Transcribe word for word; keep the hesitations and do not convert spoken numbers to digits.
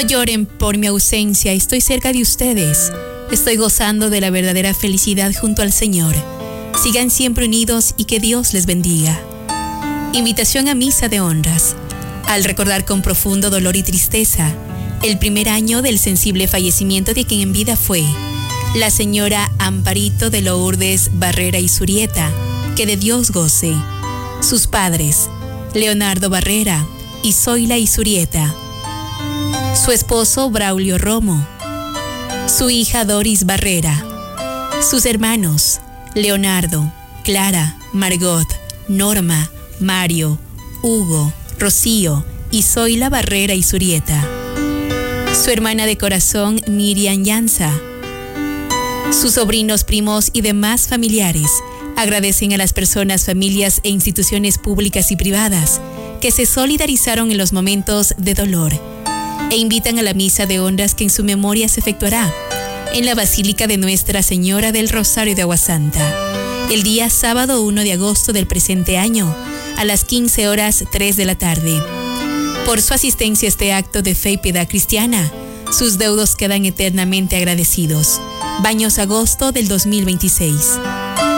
lloren por mi ausencia, estoy cerca de ustedes. Estoy gozando de la verdadera felicidad junto al Señor. Sigan siempre unidos y que Dios les bendiga. Invitación a misa de honras. Al recordar con profundo dolor y tristeza el primer año del sensible fallecimiento de quien en vida fue la señora Amparito de Lourdes Barrera y Zurieta, que de Dios goce. Sus padres, Leonardo Barrera y Zoila Izurieta. Su esposo, Braulio Romo. Su hija, Doris Barrera. Sus hermanos, Leonardo, Clara, Margot, Norma, Mario, Hugo, Rocío y Zoila Barrera Izurieta. Su hermana de corazón, Miriam Llanza. Sus sobrinos, primos y demás familiares agradecen a las personas, familias e instituciones públicas y privadas que se solidarizaron en los momentos de dolor e invitan a la misa de honras que en su memoria se efectuará en la Basílica de Nuestra Señora del Rosario de Aguasanta, el día sábado uno de agosto del presente año, a las quince horas tres de la tarde. Por su asistencia a este acto de fe y piedad cristiana, sus deudos quedan eternamente agradecidos. Baños agosto del dos mil veintiséis.